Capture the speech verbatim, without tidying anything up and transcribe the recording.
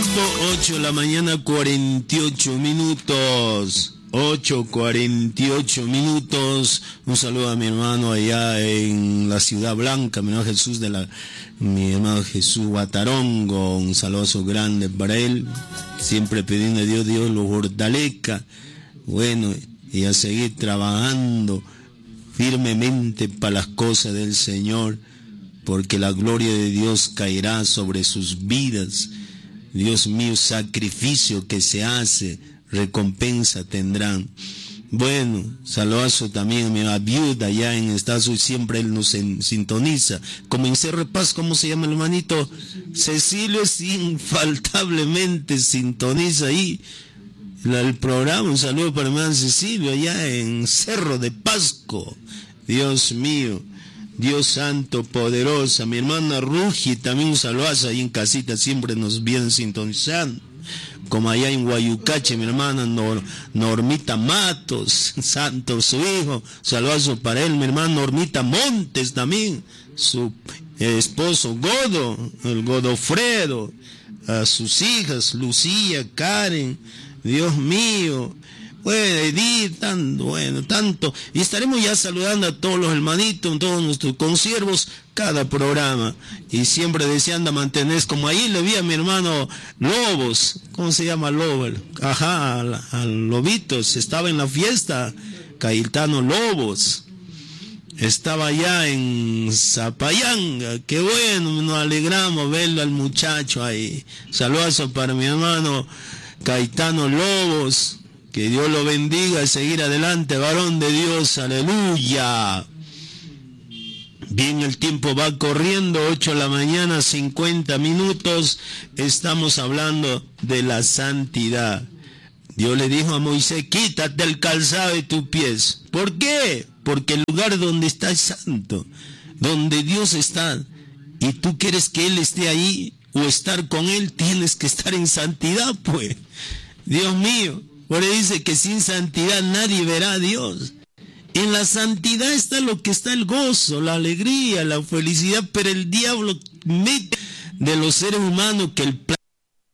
ocho de la mañana, cuarenta y ocho minutos. ocho, cuarenta y ocho minutos. Un saludo a mi hermano allá en la Ciudad Blanca, mi hermano Jesús de la, mi hermano Jesús Guatarongo. Un saludo grande para él. Siempre pidiendo a Dios, Dios lo fortalezca. Bueno, y a seguir trabajando firmemente para las cosas del Señor, porque la gloria de Dios caerá sobre sus vidas. Dios mío, sacrificio que se hace, recompensa tendrán. Bueno, saludazo también a mi viuda allá en Estados Unidos, siempre él nos en, sintoniza. Como en Cerro de Paz, ¿cómo se llama el hermanito? Cecilio, infaltablemente sintoniza ahí la, el programa. Un saludo para el hermano Cecilio allá en Cerro de Pasco. Dios mío, Dios santo, poderosa. Mi hermana Rugi, también un saludazo ahí en casita, siempre nos vienen sintonizando. Como allá en Guayucache, mi hermana Nor, Normita Matos, santo su hijo, saludazo para él. Mi hermana Normita Montes también, su esposo Godo, el Godofredo, a sus hijas Lucía, Karen, Dios mío. Bueno, Edith, tanto, bueno, tanto. Y estaremos ya saludando a todos los hermanitos, todos nuestros consiervos, cada programa. Y siempre deseando mantener, como ahí le vi a mi hermano Lobos, ¿cómo se llama Lobos? Ajá, al, al Lobitos, estaba en la fiesta, Caetano Lobos. Estaba allá en Zapayanga, qué bueno, nos alegramos verlo al muchacho ahí. Saludos para mi hermano Caetano Lobos. Que Dios lo bendiga y seguir adelante, varón de Dios, aleluya. Bien, el tiempo va corriendo, ocho de la mañana, cincuenta minutos, estamos hablando de la santidad. Dios le dijo a Moisés, quítate el calzado de tus pies. ¿Por qué? Porque el lugar donde está es santo, donde Dios está, y tú quieres que Él esté ahí o estar con Él, tienes que estar en santidad, pues. Dios mío. Por ahí dice que sin santidad nadie verá a Dios. En la santidad está lo que está el gozo, la alegría, la felicidad, pero el diablo mete de los seres humanos que el plan